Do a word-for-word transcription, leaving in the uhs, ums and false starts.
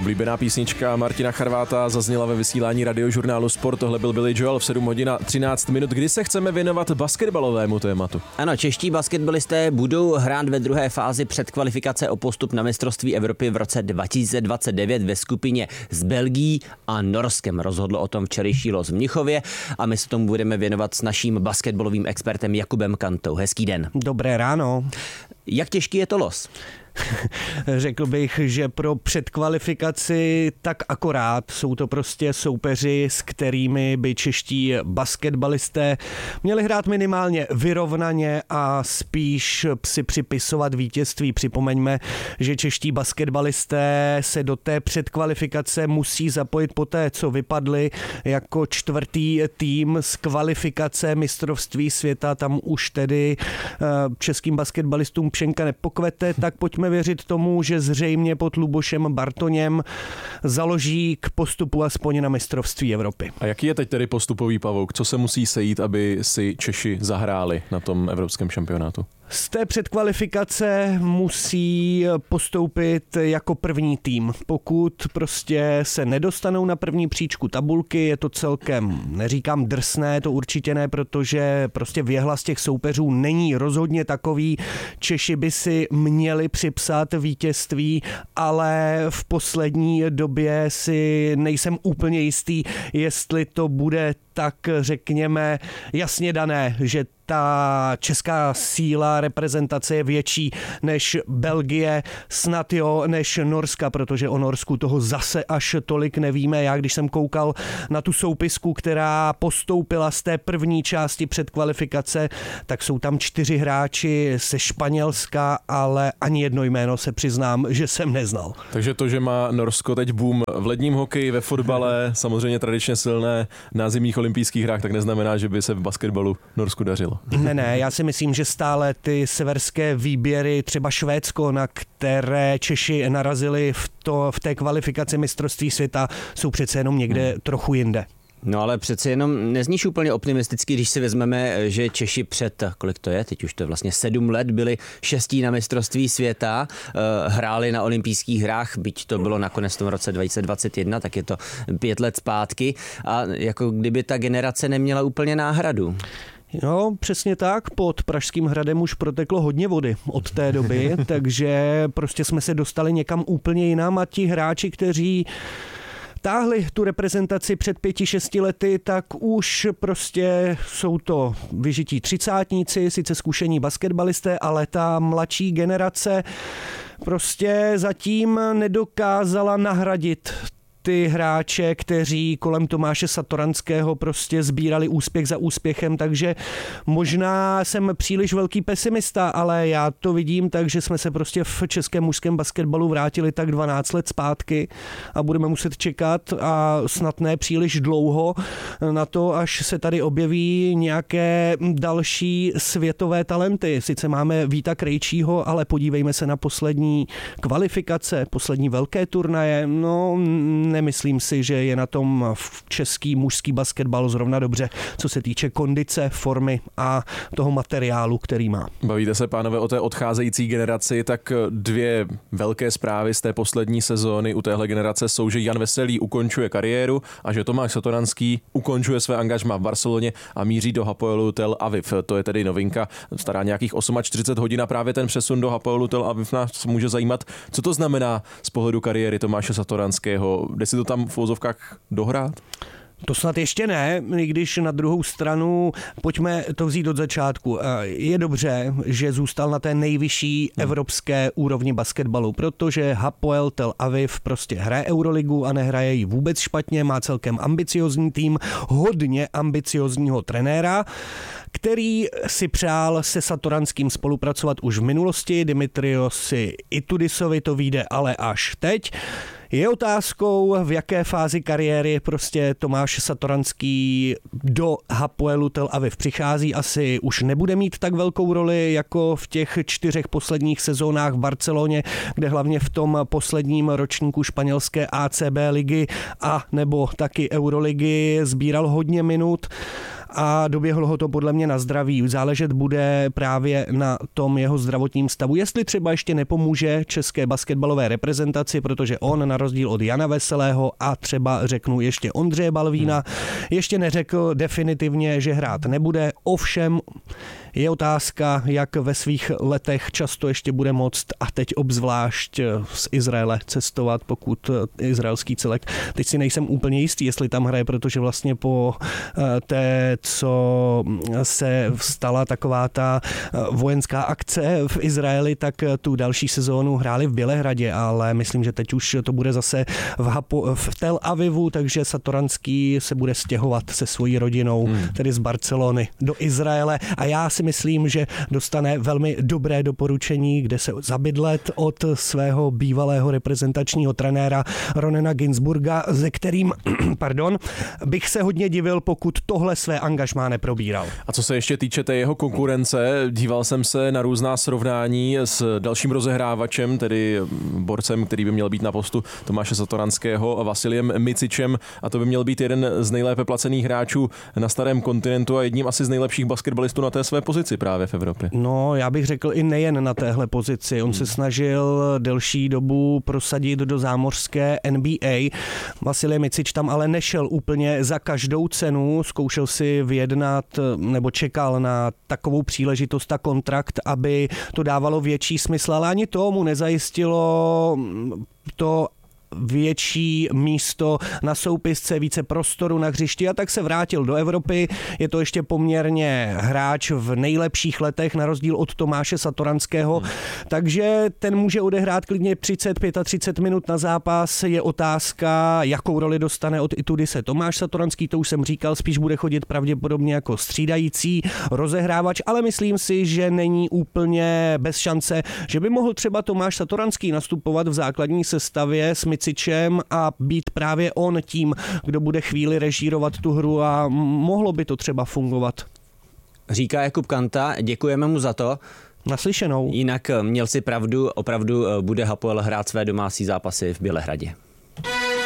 Oblíbená písnička Martina Charváta zazněla ve vysílání radiožurnálu Sport. Tohle byl Billy Joel v sedm hodin a třináct minut, kdy se chceme věnovat basketbalovému tématu. Ano, čeští basketbalisté budou hrát ve druhé fázi předkvalifikace o postup na mistrovství Evropy v roce dva tisíce dvacet devět ve skupině s Belgií a Norskem. Rozhodlo o tom včerejší los v Mnichově a my se tomu budeme věnovat s naším basketbalovým expertem Jakubem Kantou. Hezký den. Dobré ráno. Jak těžký je to los? Řekl bych, že pro předkvalifikaci tak akorát. Jsou to prostě soupeři, s kterými by čeští basketbalisté měli hrát minimálně vyrovnaně a spíš si připisovat vítězství. Připomeňme, že čeští basketbalisté se do té předkvalifikace musí zapojit poté, co vypadli jako čtvrtý tým z kvalifikace mistrovství světa. Tam už tedy českým basketbalistům pšenka nepokvete, tak pojďme věřit tomu, že zřejmě pod Lubošem Bartoněm založí k postupu aspoň na mistrovství Evropy. A jaký je teď tedy postupový pavouk? Co se musí sejít, aby si Češi zahráli na tom evropském šampionátu? Z té předkvalifikace musí postoupit jako první tým. Pokud prostě se nedostanou na první příčku tabulky, je to celkem, neříkám drsné, to určitě ne, protože prostě věhlas těch soupeřů není rozhodně takový. Češi by si měli připsat vítězství, ale v poslední době si nejsem úplně jistý, jestli to bude tak řekněme jasně dané, že ta česká síla reprezentace je větší než Belgie, snad jo, než Norska, protože o Norsku toho zase až tolik nevíme. Já když jsem koukal na tu soupisku, která postoupila z té první části předkvalifikace, tak jsou tam čtyři hráči ze Španělska, ale ani jedno jméno se přiznám, že jsem neznal. Takže to, že má Norsko teď boom v ledním hokeji, ve fotbale, samozřejmě tradičně silné na zimních olympijských hrách, tak neznamená, že by se v basketbalu Norsku dařilo. Ne, ne, já si myslím, že stále ty severské výběry, třeba Švédsko, na které Češi narazili v, to, v té kvalifikaci mistrovství světa, jsou přece jenom někde hmm. trochu jinde. No ale přece jenom nezníš úplně optimisticky, když si vezmeme, že Češi před, kolik to je, teď už to je vlastně sedm let, byli šestí na mistrovství světa, hráli na olympijských hrách, byť to bylo nakonec v tom roce dva tisíce dvacet jedna, tak je to pět let zpátky a jako kdyby ta generace neměla úplně náhradu. No, přesně tak. Pod Pražským hradem už proteklo hodně vody od té doby, takže prostě jsme se dostali někam úplně jinam a ti hráči, kteří táhli tu reprezentaci před pěti, šesti lety, tak už prostě jsou to vyžití třicátníci, sice zkušení basketbalisté, ale ta mladší generace prostě zatím nedokázala nahradit ty hráče, kteří kolem Tomáše Satoranského prostě sbírali úspěch za úspěchem, takže možná jsem příliš velký pesimista, ale já to vidím tak, že jsme se prostě v českém mužském basketbalu vrátili tak dvanáct let zpátky a budeme muset čekat a snad ne příliš dlouho na to, až se tady objeví nějaké další světové talenty. Sice máme Víta Krejčího, ale podívejme se na poslední kvalifikace, poslední velké turnaje, no nemyslím si, že je na tom český mužský basketbal zrovna dobře, co se týče kondice, formy a toho materiálu, který má. Bavíte se, pánové, o té odcházející generaci, tak dvě velké zprávy z té poslední sezóny u téhle generace jsou, že Jan Veselý ukončuje kariéru a že Tomáš Satoranský ukončuje své angažmá v Barceloně a míří do Hapoelu Tel Aviv. To je tedy novinka, stará nějakých čtyřicet osm hodin a právě ten přesun do Hapoelu Tel Aviv nás může zajímat. Co to znamená z pohledu kariéry Tomáše Satoranského? Jde si to tam v uvozovkách dohrát? To snad ještě ne, i když na druhou stranu, pojďme to vzít od začátku. Je dobře, že zůstal na té nejvyšší evropské úrovni basketbalu, protože Hapoel Tel Aviv prostě hraje Euroligu a nehraje ji vůbec špatně, má celkem ambiciozní tým, hodně ambiciozního trenéra, který si přál se Satoranským spolupracovat už v minulosti. Dimitriosi Itudisovi to vyjde ale až teď. Je otázkou, v jaké fázi kariéry prostě Tomáš Satoranský do Hapoelu Tel Aviv přichází. Asi už nebude mít tak velkou roli jako v těch čtyřech posledních sezónách v Barceloně, kde hlavně v tom posledním ročníku španělské A C B ligy a nebo taky Euroligy sbíral hodně minut. a doběhlo ho to podle mě na zdraví. Záležet bude právě na tom jeho zdravotním stavu. Jestli třeba ještě nepomůže české basketbalové reprezentaci, protože on na rozdíl od Jana Veselého a třeba řeknu ještě Ondřeje Balvína, ještě neřekl definitivně, že hrát nebude. Ovšem je otázka, jak ve svých letech často ještě bude moct a teď obzvlášť z Izraele cestovat, pokud izraelský celek. Teď si nejsem úplně jistý, jestli tam hraje, protože vlastně po té, co se stala taková ta vojenská akce v Izraeli, tak tu další sezónu hráli v Bělehradě, ale myslím, že teď už to bude zase v, Hapo, v Tel Avivu, takže Satoranský se bude stěhovat se svojí rodinou, hmm. tedy z Barcelony do Izraele a já si myslím, že dostane velmi dobré doporučení, kde se zabydlet od svého bývalého reprezentačního trenéra Ronena Ginsburga, se kterým pardon, bych se hodně divil, pokud tohle své angažmá neprobíral. A co se ještě týče té jeho konkurence, díval jsem se na různá srovnání s dalším rozehrávačem, tedy borcem, který by měl být na postu Tomáše Satoranského a Vasiliem Micičem, a to by měl být jeden z nejlépe placených hráčů na starém kontinentu a jedním asi z nejlepších basketbalistů na té své pozici právě v Evropě. No, já bych řekl i nejen na téhle pozici. On hmm. se snažil delší dobu prosadit do zámořské N B A. Vasilij Micič tam ale nešel úplně za každou cenu, zkoušel si vyjednat nebo čekal na takovou příležitost a kontrakt, aby to dávalo větší smysl, ale ani to mu nezajistilo to větší místo na soupisce, více prostoru na hřišti a tak se vrátil do Evropy. Je to ještě poměrně hráč v nejlepších letech na rozdíl od Tomáše Satoranského, hmm. takže ten může odehrát klidně třicet až třicet pět minut na zápas. Je otázka, jakou roli dostane od Itudise Tomáš Satoranský, to už jsem říkal, spíš bude chodit pravděpodobně jako střídající rozehrávač, ale myslím si, že není úplně bez šance, že by mohl třeba Tomáš Satoranský nastupovat v základní sestavě s Micičem a být právě on tím, kdo bude chvíli režírovat tu hru a mohlo by to třeba fungovat. Říká Jakub Kanta, děkujeme mu za to. Naslyšenou. Jinak měl si pravdu, opravdu bude Hapoel hrát své domácí zápasy v Bělehradě.